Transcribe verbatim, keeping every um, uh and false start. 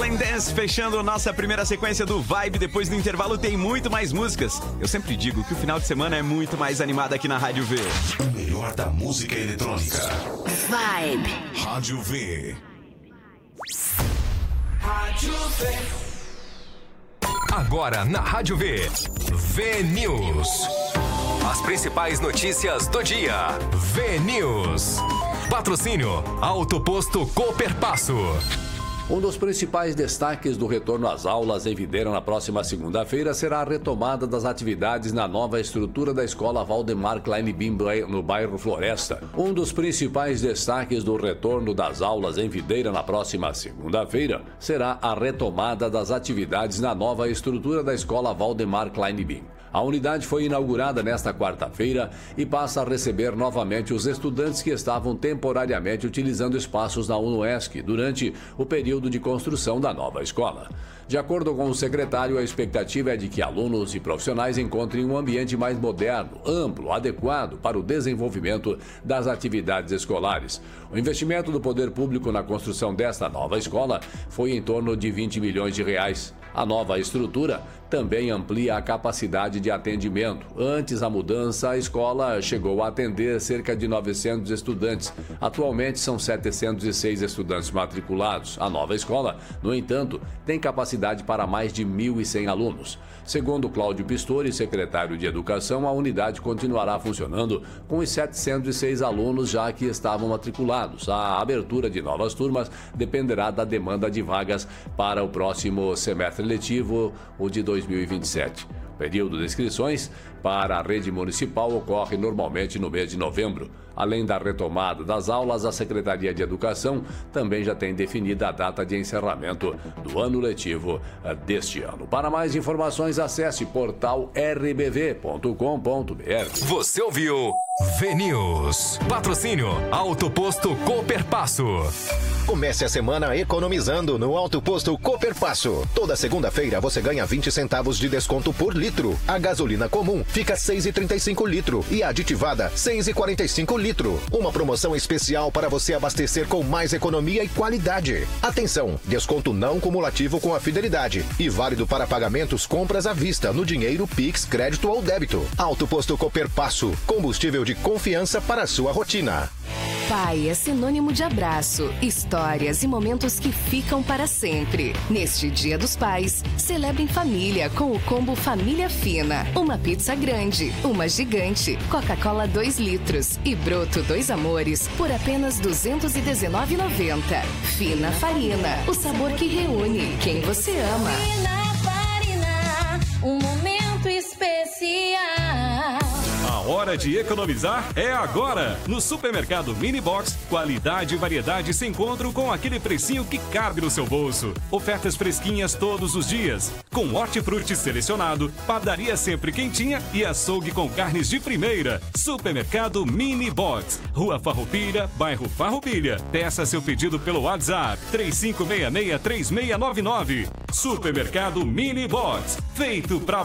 Island Dance, fechando nossa primeira sequência do Vibe. Depois do intervalo tem muito mais músicas. Eu sempre digo que o final de semana é muito mais animado aqui na Rádio V. O melhor da música eletrônica. Vibe. Rádio V. Rádio V. Agora na Rádio V. V News. As principais notícias do dia. V News. Patrocínio Auto Posto Cooperpasso. Um dos principais destaques do retorno às aulas em Videira na próxima segunda-feira será a retomada das atividades na nova estrutura da escola Valdemar Kleinbin no bairro Floresta. Um dos principais destaques do retorno das aulas em Videira na próxima segunda-feira será a retomada das atividades na nova estrutura da escola Valdemar Kleinbin. A unidade foi inaugurada nesta quarta-feira e passa a receber novamente os estudantes que estavam temporariamente utilizando espaços na UNOESC durante o período de construção da nova escola. De acordo com o secretário, a expectativa é de que alunos e profissionais encontrem um ambiente mais moderno, amplo, adequado para o desenvolvimento das atividades escolares. O investimento do poder público na construção desta nova escola foi em torno de vinte milhões de reais. A nova estrutura também amplia a capacidade de atendimento. Antes da mudança, a escola chegou a atender cerca de novecentos estudantes. Atualmente são setecentos e seis estudantes matriculados. A nova escola, no entanto, tem capacidade para mais de mil e cem alunos. Segundo Cláudio Pistori, secretário de Educação, a unidade continuará funcionando com os setecentos e seis alunos já que estavam matriculados. A abertura de novas turmas dependerá da demanda de vagas para o próximo semestre letivo, o de dois mil e vinte e sete. O período de inscrições para a rede municipal ocorre normalmente no mês de novembro. Além da retomada das aulas, a Secretaria de Educação também já tem definida a data de encerramento do ano letivo deste ano. Para mais informações, acesse portal r b v ponto com ponto b r. Você ouviu V News. Patrocínio Auto Posto Cooperpasso. Comece a semana economizando no Auto Posto Cooperpasso. Toda segunda-feira você ganha vinte centavos de desconto por litro. A gasolina comum fica seis reais e trinta e cinco litro e a aditivada seis reais e quarenta e cinco litro. Uma promoção especial para você abastecer com mais economia e qualidade. Atenção, desconto não cumulativo com a fidelidade e válido para pagamentos compras à vista no dinheiro, Pix, crédito ou débito. Auto Posto Cooperpasso, combustível de confiança para a sua rotina. Pai é sinônimo de abraço, histórias e momentos que ficam para sempre. Neste Dia dos Pais, celebre em família com o combo Família Fina. Uma pizza grande, uma gigante, Coca-Cola dois litros e Broto dois Amores por apenas duzentos e dezenove reais e noventa centavos. Fina Farina, o sabor que reúne quem você ama. Fina Farina, um momento especial. A hora de economizar é agora! No Supermercado Mini Box, qualidade e variedade se encontram com aquele precinho que cabe no seu bolso. Ofertas fresquinhas todos os dias, com hortifruti selecionado, padaria sempre quentinha e açougue com carnes de primeira. Supermercado Mini Box, Rua Farroupilha, bairro Farroupilha. Peça seu pedido pelo WhatsApp três cinco seis seis, três seis nove nove. Supermercado Mini Box, feito pra